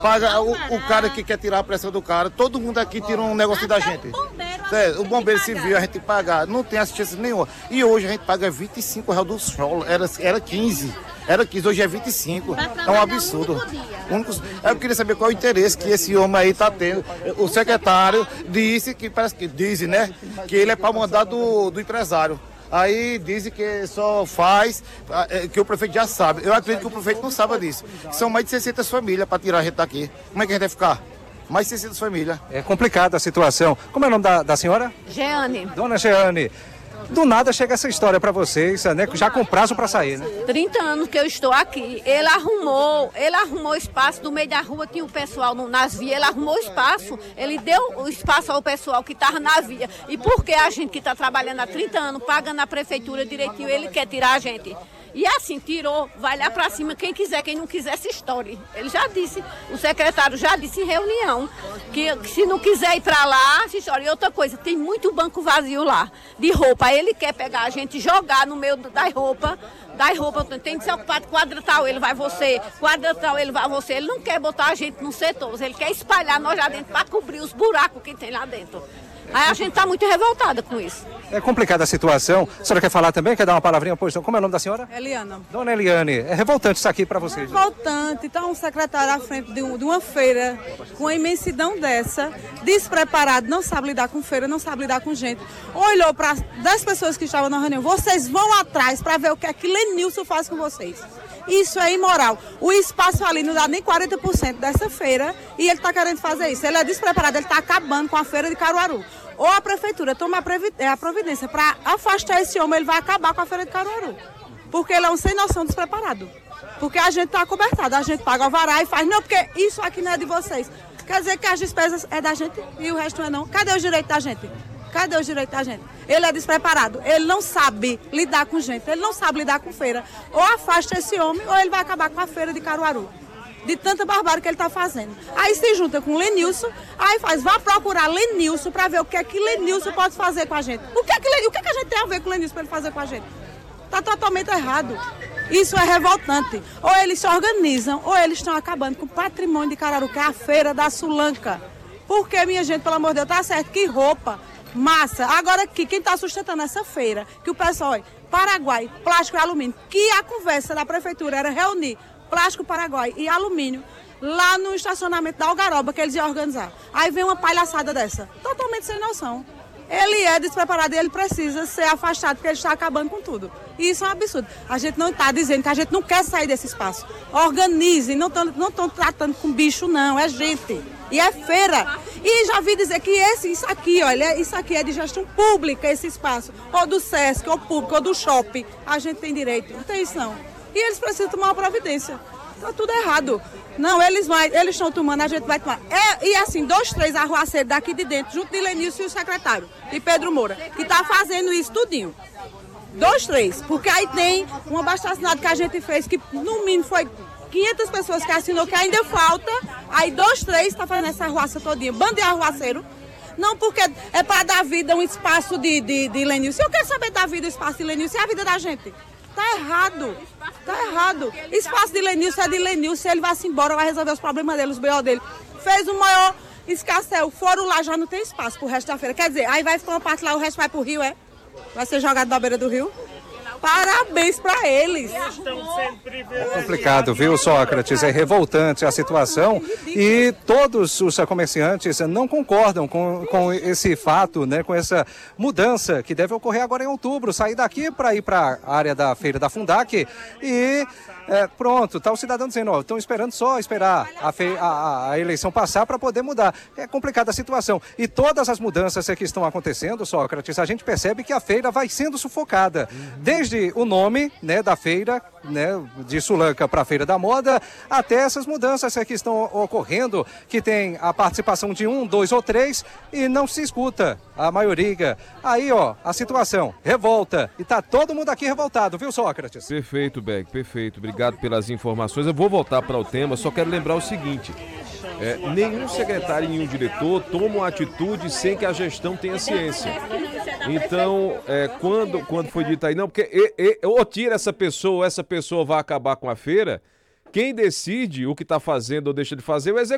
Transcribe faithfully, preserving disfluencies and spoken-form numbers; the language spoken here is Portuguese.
Paga o, o cara que quer tirar a pressão do cara, todo mundo aqui tira um negócio da gente. É, o bombeiro civil a gente tem que pagar, não tem assistência nenhuma. E hoje a gente paga vinte e cinco reais do solo, era, era quinze. Era quinze, hoje é vinte e cinco. É um absurdo. Único, eu queria saber qual é o interesse que esse homem aí está tendo. O secretário disse que, parece que diz, né? Que ele é para mandar do, do empresário. Aí dizem que só faz, que o prefeito já sabe. Eu acredito que o prefeito não sabe disso. São mais de seiscentas famílias para tirar a gente daqui. Como é que a gente vai ficar? Mais de seiscentas famílias. É complicada a situação. Como é o nome da, da senhora? Jeane. Dona Jeane. Do nada chega essa história para vocês, né? Já com prazo para sair, né? trinta anos que eu estou aqui. Ele arrumou, ele arrumou espaço do meio da rua, tinha o pessoal no, nas vias, ele arrumou espaço, ele deu o espaço ao pessoal que estava na via. E porque a gente que está trabalhando há trinta anos, pagando a prefeitura direitinho, ele quer tirar a gente. E assim, tirou, vai lá pra cima, quem quiser, quem não quiser, se estoure. Ele já disse, o secretário já disse em reunião, que, que se não quiser ir pra lá, se estoure. E outra coisa, tem muito banco vazio lá, de roupa. Ele quer pegar a gente, jogar no meio das roupas, das roupas, tem que ser ocupado, quadra tal, ele vai você, quadra tal, ele vai você. Ele não quer botar a gente no setor, ele quer espalhar nós lá dentro pra cobrir os buracos que tem lá dentro. Aí a gente está muito revoltada com isso. É complicada a situação. A senhora quer falar também? Quer dar uma palavrinha? Pois não. Como é o nome da senhora? Eliana. Dona Eliane, é revoltante isso aqui para vocês. É revoltante. Está um secretário à frente de, um, de uma feira com uma imensidão dessa, despreparado, não sabe lidar com feira, não sabe lidar com gente. Olhou para dez pessoas que estavam na reunião. Vocês vão atrás para ver o que é que Lenilson faz com vocês. Isso é imoral. O espaço ali não dá nem quarenta por cento dessa feira e ele está querendo fazer isso. Ele é despreparado, ele está acabando com a feira de Caruaru. Ou a prefeitura toma a providência para afastar esse homem, ele vai acabar com a feira de Caruaru. Porque ele é um sem noção, despreparado. Porque a gente está acobertado, a gente paga o alvará e faz, não, porque isso aqui não é de vocês. Quer dizer que as despesas é da gente e o resto não é não. Cadê os direitos da gente? Cadê os direitos da gente? Ele é despreparado, ele não sabe lidar com gente, ele não sabe lidar com feira. Ou afasta esse homem ou ele vai acabar com a feira de Caruaru. De tanta barbárie que ele está fazendo. Aí se junta com o Lenilson, aí faz, vá procurar Lenilson para ver o que é que Lenilson pode fazer com a gente. O que é que, o que, é que a gente tem a ver com o Lenilson para ele fazer com a gente? Está totalmente errado. Isso é revoltante. Ou eles se organizam, ou eles estão acabando com o patrimônio de Caruaru, que é a feira da Sulanca. Porque, minha gente, pelo amor de Deus, tá certo, que roupa, massa. Agora aqui, quem está sustentando essa feira, que o pessoal, olha, Paraguai, plástico e alumínio, que a conversa da prefeitura era reunir plástico Paraguai e alumínio lá no estacionamento da Algaroba, que eles iam organizar. Aí vem uma palhaçada dessa, totalmente sem noção. Ele é despreparado e ele precisa ser afastado, porque ele está acabando com tudo. E isso é um absurdo. A gente não está dizendo que a gente não quer sair desse espaço. Organize, não estão não estão tratando com bicho, não, é gente. E é feira. E já vi dizer que esse, isso aqui, olha, isso aqui é de gestão pública, esse espaço. Ou do SESC, ou público, ou do shopping. A gente tem direito. Não tem isso, não. E eles precisam tomar uma providência. Está tudo errado. Não, eles vão, eles estão tomando, a gente vai tomar. É, e assim, dois, três arruaceiros daqui de dentro, junto de Lenilson e o secretário, e Pedro Moura, que está fazendo isso tudinho. Dois, três. Porque aí tem um abaixo-assinado que a gente fez, que no mínimo foi quinhentas pessoas que assinou, que ainda falta. Aí dois, três está fazendo essa arruaça todinha. Bando de arruaceiro. Não, porque é para dar vida um espaço de, de, de Lenilson. Eu quero saber da vida, o espaço de Lenilson, é a vida da gente. Tá errado, tá errado. Espaço de Lenilson é de Lenilson, ele vai se embora, vai resolver os problemas dele, os B O dele. Fez o maior escassel, foram lá, já não tem espaço pro resto da feira. Quer dizer, aí vai ficar uma parte lá, o resto vai pro rio, é? Vai ser jogado na beira do rio? Parabéns para eles. É complicado, viu, Sócrates? É revoltante a situação e todos os comerciantes não concordam com, com esse fato, né, com essa mudança que deve ocorrer agora em outubro. Sair daqui para ir para a área da feira da Fundac e é, pronto, tá o cidadão dizendo, ó, estão esperando só esperar a, fe, a, a eleição passar para poder mudar. É complicada a situação. E todas as mudanças que estão acontecendo, Sócrates, a gente percebe que a feira vai sendo sufocada. Desde o nome, né, da feira, né, de Sulanca para a Feira da Moda, até essas mudanças que estão ocorrendo, que tem a participação de um, dois ou três e não se escuta a maioria. Aí, ó, a situação, revolta. E tá todo mundo aqui revoltado, viu, Sócrates? Perfeito, Beck, perfeito. Obrigado pelas informações. Eu vou voltar para o tema, só quero lembrar o seguinte. É, nenhum secretário e nenhum diretor toma uma atitude sem que a gestão tenha ciência. Então, é, quando, quando foi dito aí, não, porque e, e, ou tira essa pessoa, ou essa pessoa vai acabar com a feira, quem decide o que está fazendo ou deixa de fazer é o executivo.